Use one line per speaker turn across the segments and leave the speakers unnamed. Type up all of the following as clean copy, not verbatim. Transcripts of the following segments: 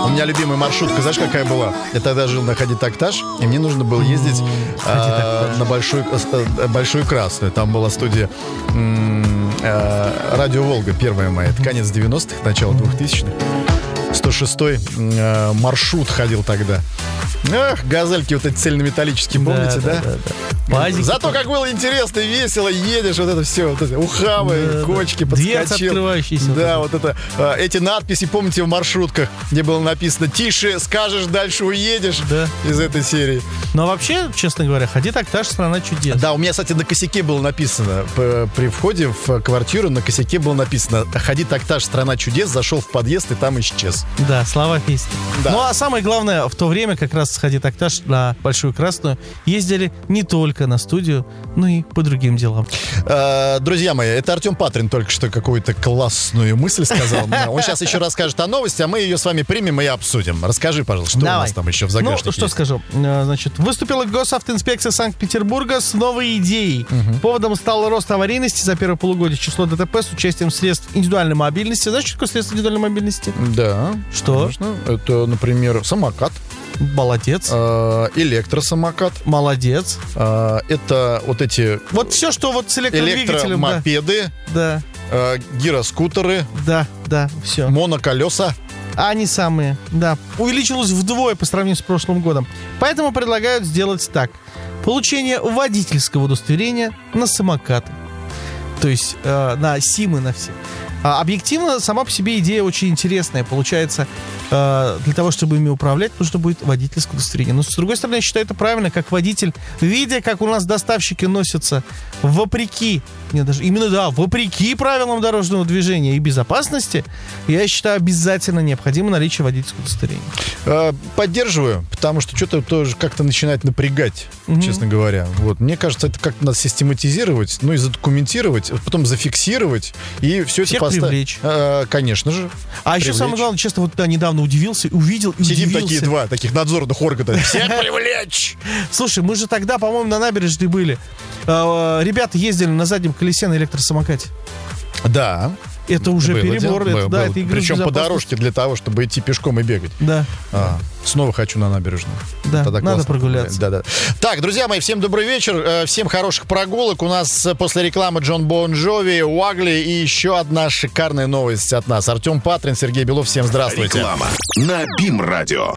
У меня любимая маршрутка, знаешь, какая была? Я тогда жил на Хади Такташ, и мне нужно было ездить на Большую Красную. Там была студия Радио Волга, первая моя. Это конец 90-х, начало 2000-х. 106-й маршрут ходил тогда. Ах, газельки вот эти цельнометаллические, помните, да?
Пазики.
Зато как было интересно, весело, едешь, вот это все, вот это, ухабы, кочки,
дверцы
подскочил.
открывающиеся.
Да, вот это, эти надписи, помните, в маршрутках, где было написано «Тише, скажешь, дальше уедешь»,
да.
Из этой серии.
Но вообще, честно говоря, Хади Такташ — страна чудес.
Да, у меня, кстати, на косяке было написано, при входе в квартиру на косяке было написано «Хади Такташ, страна чудес», зашел в подъезд и там исчез.
Да, слова песни.
Да.
Ну, а самое главное, в то время как раз с Хади Такташ на Большую Красную ездили не только на студию, но и по другим делам.
Друзья мои, это Артем Патрин только что какую-то классную мысль сказал. Он сейчас еще расскажет о новости, а мы ее с вами примем и обсудим. Расскажи, пожалуйста, что у нас там еще в загашнике.
Ну, что скажу. Значит, выступила госавтоинспекция Санкт-Петербурга с новой идеей. Поводом стал рост аварийности за первое полугодие. Число ДТП с участием средств индивидуальной мобильности. Знаешь, что такое средство индивидуальной мобильности?
Да.
Что?
Конечно. Это, например, самокат.
Молодец.
Электросамокат.
Молодец.
Это вот эти...
Вот все, что вот с электродвигателем.
Электромопеды.
Да.
Гироскутеры.
Да, все.
Моноколеса.
Они самые, да. Увеличилось вдвое по сравнению с прошлым годом. Поэтому предлагают сделать так. Получение водительского удостоверения на самокаты. То есть на СИМы, на все. Объективно, сама по себе идея очень интересная. Получается, для того, чтобы ими управлять, нужно будет водительское удостоверение. Но, с другой стороны, я считаю, это правильно, как водитель, видя, как у нас доставщики носятся вопреки правилам дорожного движения и безопасности, я считаю, обязательно необходимо наличие водительского удостоверения.
Поддерживаю, потому что что-то тоже как-то начинает напрягать, честно говоря. Вот. Мне кажется, это как-то надо систематизировать, ну и задокументировать, потом зафиксировать, и все это
привлечь.
Конечно же.
А еще самое главное, честно, вот недавно удивился, увидел и
Сидим
удивился.
такие два таких надзорных органа. Всех привлечь!
Слушай, мы же тогда, по-моему, на набережной были. Ребята ездили на заднем колесе на электросамокате.
Да.
Это уже перебор. Это игры.
Причем по дорожке для того, чтобы идти пешком и бегать.
Да.
Снова хочу на набережную.
Да, надо прогуляться.
Да. Так, друзья мои, всем добрый вечер. Всем хороших прогулок. У нас после рекламы Джон Бон Джови, Уагли и еще одна шикарная новость от нас. Артем Патрин, Сергей Белов. Всем здравствуйте.
Реклама на БИМ-радио.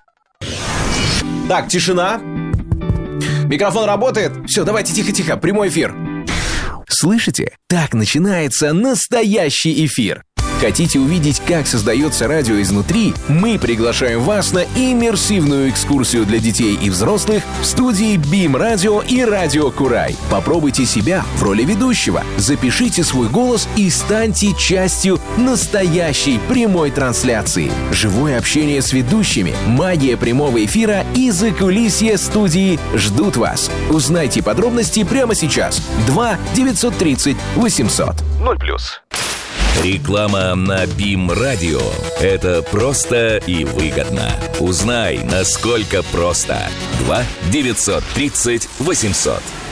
Так, тишина. Микрофон работает? Все, давайте тихо-тихо, прямой эфир. Слышите? Так начинается настоящий эфир. Хотите увидеть, как создается радио изнутри? Мы приглашаем вас на иммерсивную экскурсию для детей и взрослых в студии БИМ-радио и Радио Курай. Попробуйте себя в роли ведущего, запишите свой голос и станьте частью настоящей прямой трансляции. Живое общение с ведущими, магия прямого эфира и закулисье студии ждут вас. Узнайте подробности прямо сейчас. 2-930-800. 0+.
Реклама на БИМ-радио. Это просто и выгодно. Узнай, насколько просто. 2-930-800.